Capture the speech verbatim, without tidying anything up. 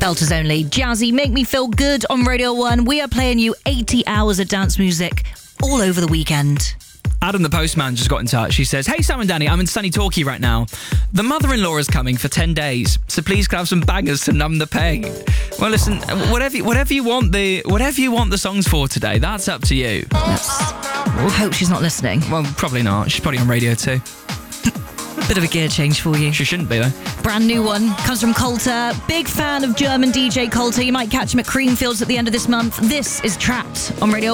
Belters only. Jazzy, Make Me Feel Good on Radio one. We are playing you eighty hours of dance music all over the weekend. Adam the postman just got in touch. He says, "Hey Sam and Danny, I'm in sunny Torquay right now. The mother-in-law is coming for ten days, so please can I have some bangers to numb the pain." Well, listen, whatever whatever you want the whatever you want the songs for today, that's up to you. I hope she's not listening. Well, probably not. She's probably on radio too. Bit of a gear change for you. She shouldn't be though. Brand new one comes from Coulter. Big fan of German D J Coulter. You might catch him at Creamfields at the end of this month. This is Trapped on Radio